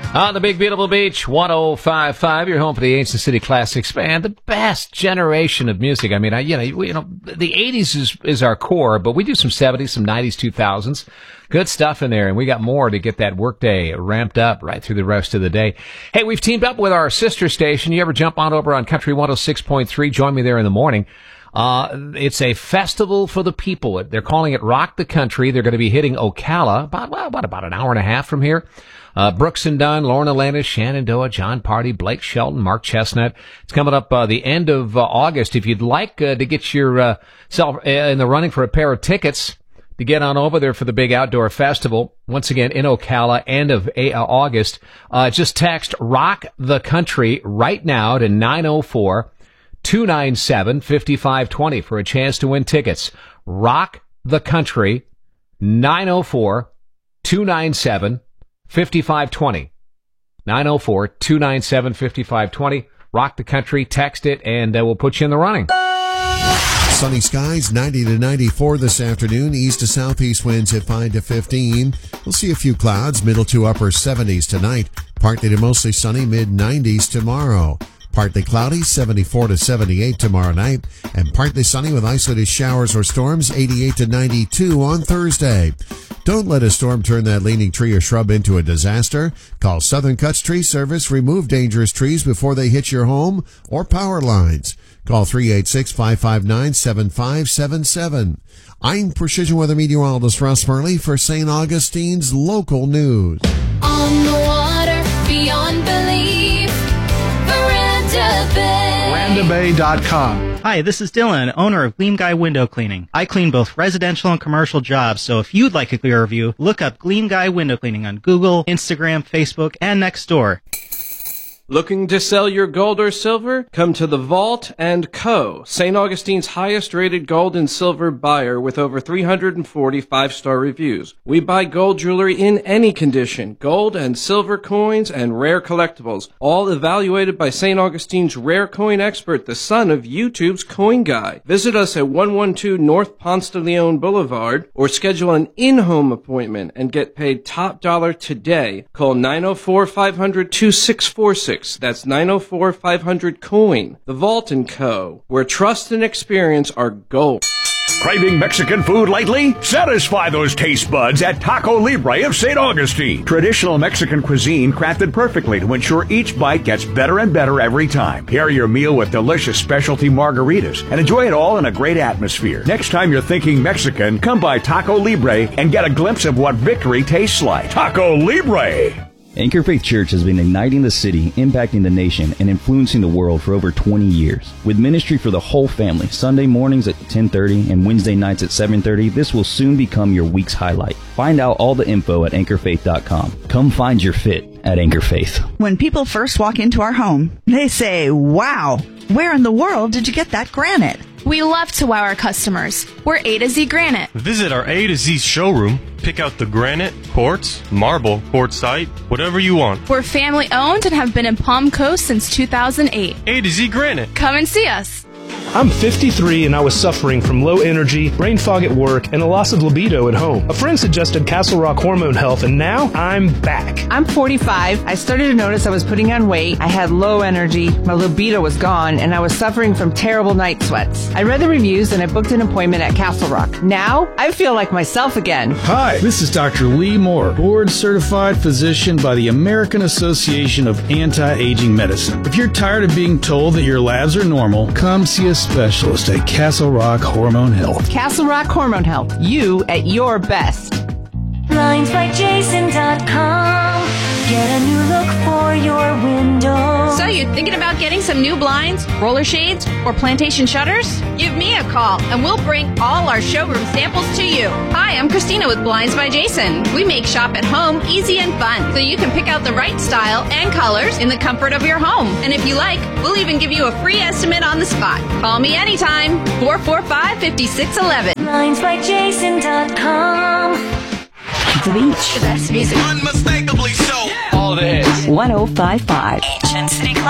On the Big Beautiful Beach, 105.5, your home for the Ancient City Classics Band, the best generation of music. I mean, the 80s is our core, but we do some 70s, some 90s, 2000s. Good stuff in there, and we got more to get that workday ramped up right through the rest of the day. Hey, we've teamed up with our sister station. You ever jump on over on Country 106.3? Join me there in the morning. It's a festival for the people. They're calling it Rock the Country. They're going to be hitting Ocala about an hour and a half from here. Brooks and Dunn, Lorna Landis, Shenandoah, John Party, Blake Shelton, Mark Chestnut. It's coming up the end of August. If you'd like to get yourself in the running for a pair of tickets to get on over there for the big outdoor festival, once again in Ocala, end of August, just text Rock the Country right now to 904-297-5520 for a chance to win tickets. Rock the Country, 904-297-5520. 904-297-5520. Rock the Country. Text it, and we'll put you in the running. Sunny skies, 90 to 94 this afternoon. East to southeast winds at 5 to 15. We'll see a few clouds, middle to upper 70s tonight. Partly to mostly sunny, mid-90s tomorrow. Partly cloudy, 74 to 78 tomorrow night, and partly sunny with isolated showers or storms, 88 to 92 on Thursday. Don't let a storm turn that leaning tree or shrub into a disaster. Call Southern Cuts Tree Service. Remove dangerous trees before they hit your home or power lines. Call 386-559-7577. I'm Precision Weather Meteorologist Russ Murley for St. Augustine's local news. On the water, beyond belief, VerandaBay.com. Hi, this is Dylan, owner of Gleam Guy Window Cleaning. I clean both residential and commercial jobs, so if you'd like a clear review, look up Gleam Guy Window Cleaning on Google, Instagram, Facebook, and Nextdoor. Looking to sell your gold or silver? Come to the Vault & Co., St. Augustine's highest-rated gold and silver buyer with over 340 five-star reviews. We buy gold jewelry in any condition, gold and silver coins and rare collectibles, all evaluated by St. Augustine's rare coin expert, the son of YouTube's Coin Guy. Visit us at 112 North Ponce de Leon Boulevard or schedule an in-home appointment and get paid top dollar today. Call 904-500-2646. That's 904-500-COIN. The Vault & Co., where trust and experience are gold. Craving Mexican food lately? Satisfy those taste buds at Taco Libre of St. Augustine. Traditional Mexican cuisine crafted perfectly to ensure each bite gets better and better every time. Pair your meal with delicious specialty margaritas and enjoy it all in a great atmosphere. Next time you're thinking Mexican, come by Taco Libre and get a glimpse of what victory tastes like. Taco Libre! Anchor Faith Church has been igniting the city, impacting the nation, and influencing the world for over 20 years. With ministry for the whole family, Sunday mornings at 10:30 and Wednesday nights at 7:30, this will soon become your week's highlight. Find out all the info at anchorfaith.com. Come find your fit at Anchor Faith. When people first walk into our home, they say, "Wow, where in the world did you get that granite?" We love to wow our customers. We're A to Z Granite. Visit our A to Z showroom. Pick out the granite, quartz, marble, quartzite, whatever you want. We're family owned and have been in Palm Coast since 2008. A to Z Granite. Come and see us. I'm 53 and I was suffering from low energy, brain fog at work, and a loss of libido at home. A friend suggested Castle Rock Hormone Health, and now I'm back. I'm 45. I started to notice I was putting on weight. I had low energy, my libido was gone, and I was suffering from terrible night sweats. I read the reviews and I booked an appointment at Castle Rock. Now I feel like myself again. Hi, this is Dr. Lee Moore, board-certified physician by the American Association of Anti-Aging Medicine. If you're tired of being told that your labs are normal, come see a specialist at Castle Rock Hormone Health. Castle Rock Hormone Health. You at your best. BlindsByJason.com. Get a new look for your window. So you're thinking about getting some new blinds, roller shades, or plantation shutters? Give me a call and we'll bring all our showroom samples to you. Hi, I'm Christina with Blinds by Jason. We make shop at home easy and fun so you can pick out the right style and colors in the comfort of your home. And if you like, we'll even give you a free estimate on the spot. Call me anytime, 445-5611. BlindsByJason.com. The Beach. The best music. Unmistakably so. All the hits. 105.5. Ancient City Club.